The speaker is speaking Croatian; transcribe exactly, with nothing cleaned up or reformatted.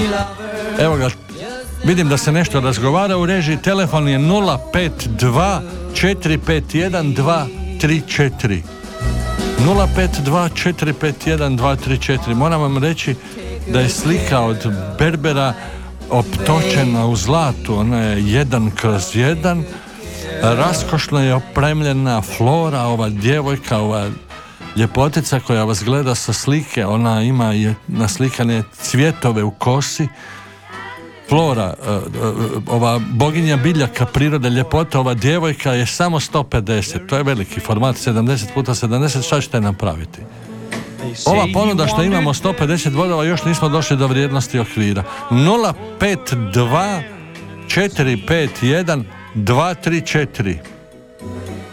Evo ga, vidim da se nešto razgovara u režiji. Telefon je nula pet dva četiri pet jedan dva tri četiri. nula pet dva četiri pet jedan dva tri četiri. Moram vam reći da je slika od Berbera optočena u zlatu. Ona je jedan kroz jedan. Raskošno je opremljena flora, ova djevojka, ova ljepotica koja vas gleda sa slike. Ona ima je naslikane cvjetove u kosi. Flora, ova boginja biljaka, priroda, ljepota, ova djevojka je samo sto pedeset. To je veliki format, sedamdeset puta sedamdeset. Šta ćete napraviti? Ova ponuda što imamo sto pedeset bodova, još nismo došli do vrijednosti okvira. nula pet dva četiri pet jedan dva tri četiri.